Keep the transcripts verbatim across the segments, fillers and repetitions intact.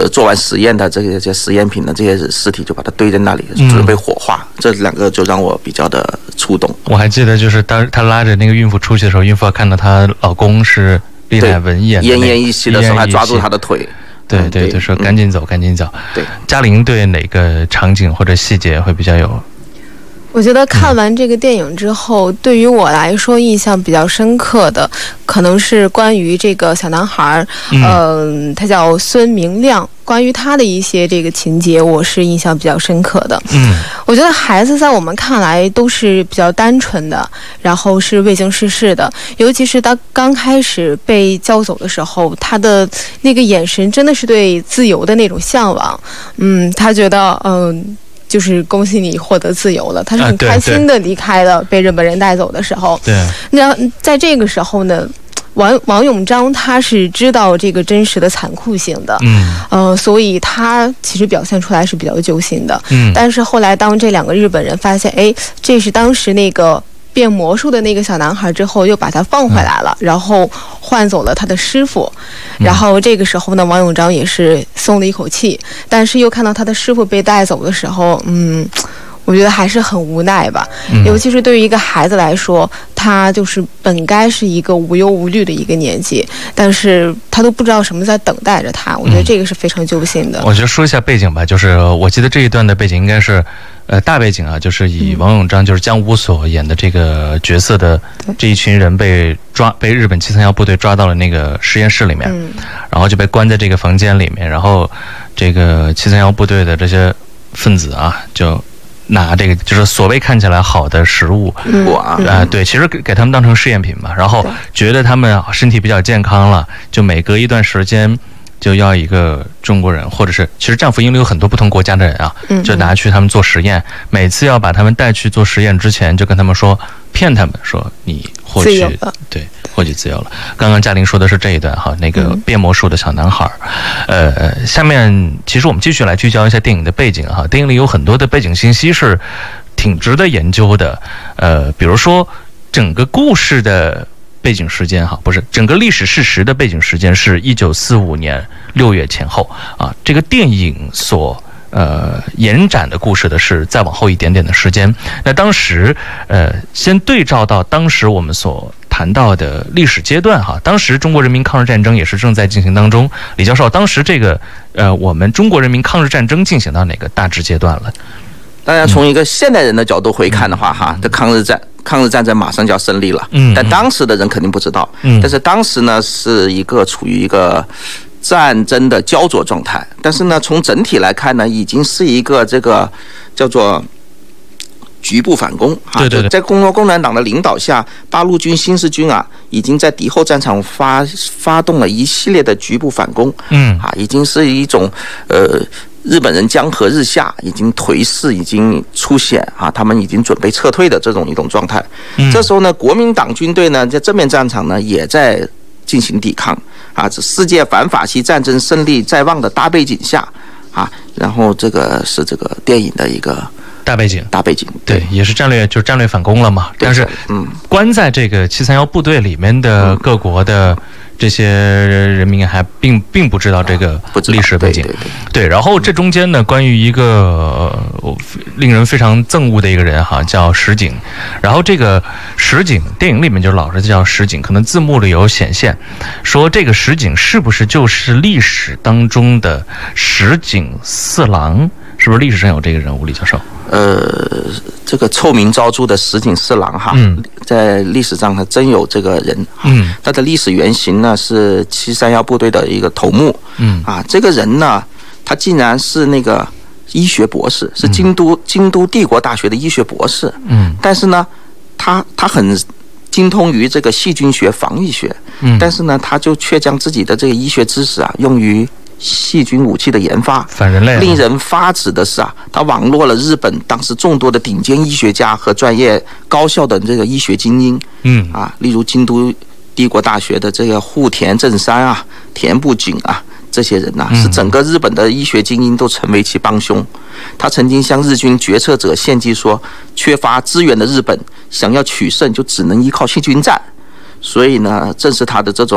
呃做完实验的这些这些实验品的这些尸体就把它堆在那里，准备火化。嗯、这两个就让我比较的触动。 我还记得，就是当她拉着那个孕妇出去的时候，孕妇看到她老公是历代文演奄奄一息的时候，还抓住她的腿。 对对对，对说赶紧走，赶紧走。 对， 嘉玲对哪个场景或者细节会比较有？ 我觉得看完这个电影之后，嗯、对于我来说印象比较深刻的，可能是关于这个小男孩，嗯、呃，他叫孙明亮，关于他的一些这个情节，我是印象比较深刻的。嗯，我觉得孩子在我们看来都是比较单纯的，然后是未经世事的，尤其是他刚开始被叫走的时候，他的那个眼神真的是对自由的那种向往。嗯，他觉得，嗯、呃。就是恭喜你获得自由了，他是很开心的离开了，被日本人带走的时候。 对， 那在这个时候呢，王王永章他是知道这个真实的残酷性的，嗯，呃，所以他其实表现出来是比较揪心的。嗯，但是后来当这两个日本人发现，哎，这是当时那个变魔术的那个小男孩之后，又把他放回来了，嗯、然后换走了他的师傅。然后这个时候呢，王永章也是松了一口气，但是又看到他的师傅被带走的时候，嗯，我觉得还是很无奈吧。嗯、尤其是对于一个孩子来说，他就是本该是一个无忧无虑的一个年纪，但是他都不知道什么在等待着他。我觉得这个是非常揪心的。 嗯、我觉得说一下背景吧，就是我记得这一段的背景应该是。呃，大背景啊，就是以王永章，就是江武所演的这个角色的这一群人被抓，被日本七三幺部队抓到了那个实验室里面，嗯、然后就被关在这个房间里面，然后这个七三幺部队的这些分子啊，就拿这个就是所谓看起来好的食物， 嗯、 啊、呃，对，其实给给他们当成试验品嘛，然后觉得他们身体比较健康了，就每隔一段时间。就要一个中国人，或者是其实战俘营里有很多不同国家的人啊，就拿去他们做实验。每次要把他们带去做实验之前，就跟他们说，骗他们说你获取对获取自由了。刚刚嘉玲说的是这一段哈，那个变魔术的小男孩。嗯、呃，下面其实我们继续来聚焦一下电影的背景哈。电影里有很多的背景信息是挺值得研究的，呃，比如说整个故事的。背景时间哈，不是整个历史事实的背景时间是一九四五年六月前后啊。这个电影所呃延展的故事的是再往后一点点的时间。那当时呃，先对照到当时我们所谈到的历史阶段哈，当时中国人民抗日战争也是正在进行当中。李教授，当时这个呃，我们中国人民抗日战争进行到哪个大致阶段了？ 当然，从一个现代人的角度回看的话，哈、嗯，这抗日战。抗日战争马上就要胜利了，嗯，但当时的人肯定不知道，嗯，但是当时呢是一个处于一个战争的焦灼状态，但是呢从整体来看呢，已经是一个这个叫做局部反攻啊， 对对对， 在中国共产党的领导下，八路军新四军啊，已经在敌后战场发发动了一系列的局部反攻，嗯，啊，已经是一种呃。日本人江河日下，已经颓势已经出现啊，他们已经准备撤退的这种一种状态。嗯、这时候呢，国民党军队呢在正面战场呢也在进行抵抗啊。这世界反法西战争胜利在望的大背景下啊，然后这个是这个电影的一个大背景， 大背景对, 对，也是战略，就是战略反攻了嘛。但是，嗯，关在这个七三幺部队里面的各国的。嗯这些人民还并并不知道这个历史背景， 对对对。 对，然后这中间呢，关于一个、呃、令人非常憎恶的一个人哈，叫石井。然后这个石井，电影里面就老是叫石井，可能字幕里有显现，说这个石井是不是就是历史当中的石井四郎？是不是历史上有这个人物？李教授？ 呃，这个臭名昭著的石井四郎哈，嗯、在历史上他真有这个人，嗯，他的历史原型呢是七三幺部队的一个头目，嗯啊，这个人呢，他竟然是那个医学博士，是京都、嗯、京都帝国大学的医学博士，嗯，但是呢，他他很精通于这个细菌学、防御学，嗯，但是呢，他就却将自己的这个医学知识啊用于细菌武器的研发， 反人类、啊。 令人发指的是啊，他网络了日本当时众多的顶尖医学家和专业高校的这个医学精英，嗯啊，例如京都帝国大学的这个户田正三啊、田部井啊，这些人呐、啊，是整个日本的医学精英都成为其帮凶。他曾经向日军决策者献计说，缺乏资源的日本想要取胜，就只能依靠细菌战。所以呢，正是他的这种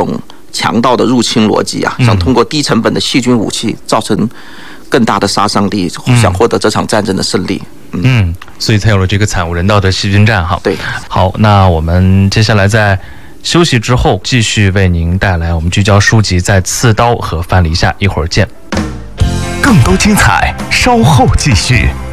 强盗的入侵逻辑啊，想通过低成本的细菌武器造成更大的杀伤力，想获得这场战争的胜利。 嗯，嗯所以才有了这个惨无人道的细菌战哈。 对， 好，那我们接下来在休息之后继续为您带来我们聚焦书籍在刺刀和藩篱下，一会儿见。 更多精彩稍后继续。